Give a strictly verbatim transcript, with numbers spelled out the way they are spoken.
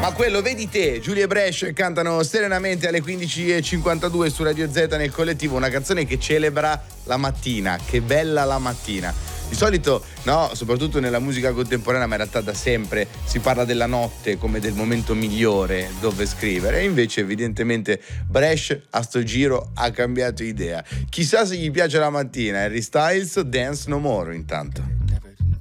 Ma quello vedi te, Giulia e Brescia cantano serenamente alle quindici e cinquantadue su Radio Z nel collettivo, una canzone che celebra la mattina, che bella la mattina. Di solito, no, soprattutto nella musica contemporanea, ma in realtà da sempre si parla della notte come del momento migliore dove scrivere, e invece evidentemente Brescia a sto giro ha cambiato idea. Chissà se gli piace la mattina. Harry Styles, Dance No More intanto.